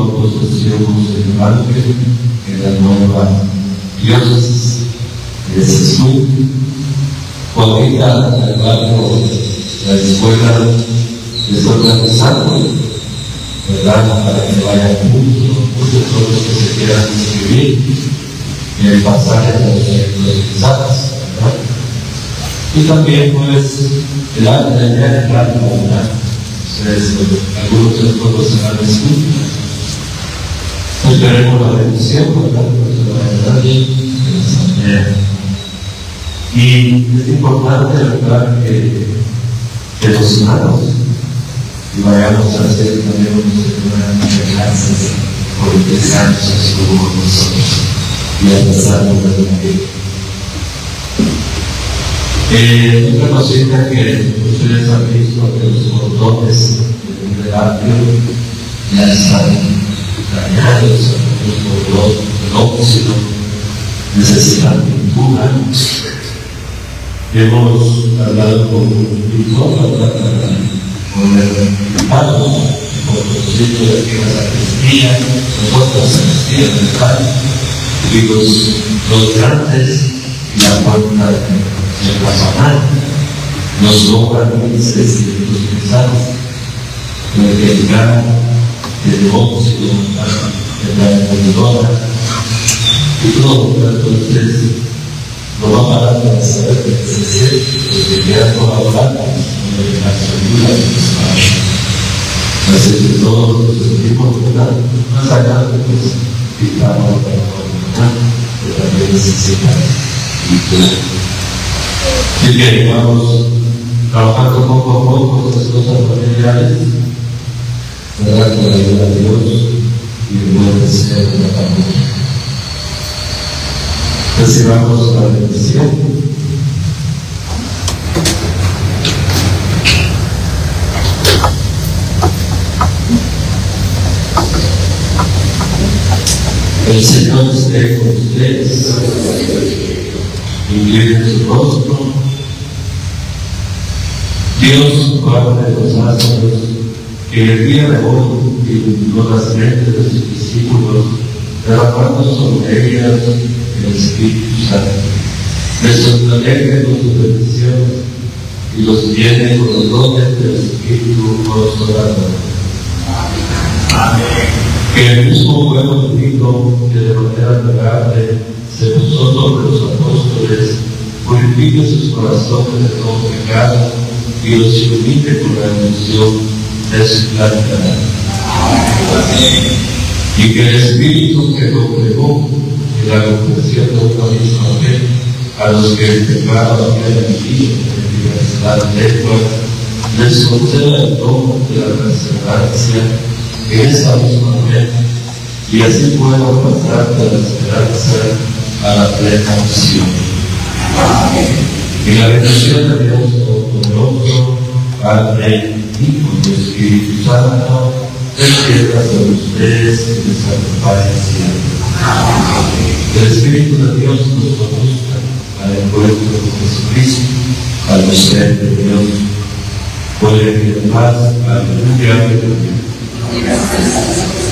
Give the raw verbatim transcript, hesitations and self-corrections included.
nosotros recibimos el ángel en la nueva diócesis de Jesús. Ahorita, al barrio, la escuela está organizando, ¿verdad? Para que vayan muchos, muchos todos los que se quieran inscribir en el pasaje de los mensajes, ¿verdad? Y también, pues, el arte de leer el arte, ¿verdad? Ustedes, algunos de nosotros se van a escuchar. Esperemos la bendición, ¿verdad? Pues la verdad, que la asamblea. Y es importante, ¿verdad?, que, que nos unamos y vayamos a hacer también unas gracias por el descanso que estuvo con nosotros y a pasar por la vida. Eh, otra cosita que ustedes han visto, que los portones del atrio ya están dañados, los óxido, necesitan pintura. Hemos hablado con un pintor, con el palo, con los sitios de aquí en la sacristía, nosotros la sacristía del palo, y los, los grandes y la puerta del pasamar nos cobran mil seiscientos pesos, con el que llegar el óxido, de la emprendedora, y todo, entonces, no va a parar de saber que se siente, porque queda colaborando con la ayuda de los padres. Así que todos los sentimos, ¿verdad? Más allá de que nos pintamos para colaborar, que también necesitan pintura. Así que vamos trabajando poco a poco estas cosas familiares, ¿verdad? Con la ayuda de Dios y el buen deseo de la familia. Recibamos la bendición. El Señor esté con ustedes. Inclinen su rostro. Dios, Padre de los astros, que el día de hoy iluminó las mentes de sus discípulos, derramando sobre ellas el Espíritu Santo, les sostenga con sus bendiciones y los llene con los dones del Espíritu Consolador. Amén. Que el mismo fuego divino que de manera admirable se posó sobre los apóstoles, purifique sus corazones de todo pecado y los ilumine con la ilusión de su claridad. Amén. Y que el Espíritu que congregó en la confesión de una misma fe a los que el pecado había vivido en diversidad de lenguas, les conceda el don de la perseverancia en esa misma fe, y así puedan pasar de la esperanza a la plena opción. Y la bendición de Dios Todopoderoso, Padre, Hijo y Espíritu Santo, descienda sobre ustedes y les acompañe siempre. El Espíritu de Dios nos conduzca al encuentro con Jesucristo, al misterio de Dios. Puede que en paz, aleluya, aleluya.